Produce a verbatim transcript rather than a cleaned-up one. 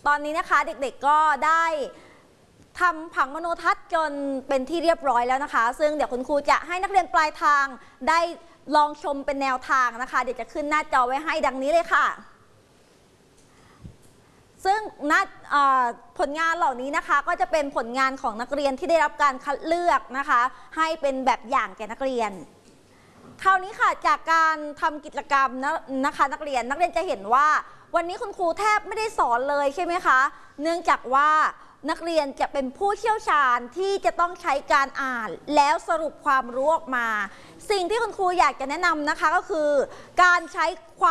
ตอนนี้นะคะเด็กๆก็ได้ทำผังมโนทัศน์จนเป็นที่เรียบร้อยแล้วนะคะซึ่งเดี๋ยวคุณครูจะให้นักเรียนปลายทางได้ลองชมเป็นแนวทางนะคะเดี๋ยวจะขึ้นหน้าจอไว้ให้ดังนี้เลยค่ะซึ่งผลงานเหล่านี้นะคะก็จะเป็นผลงานของนักเรียนที่ได้รับการคัดเลือกนะคะให้เป็นแบบอย่างแก่นักเรียนคราวนี้ค่ะจากการทำกิจกรรมนะคะนักเรียนนักเรียนจะเห็นว่าวันนี้คุณครูแทบไม่ได้สอนเลยใช่ไหมคะเนื่องจากว่านักเรียนจะเป็นผู้เชี่ยวชาญที่จะต้องใช้การอ่านแล้วสรุปความรู้ออกมาสิ่งที่คุณครูอยากจะแนะนำนะคะก็คือการใช้ความ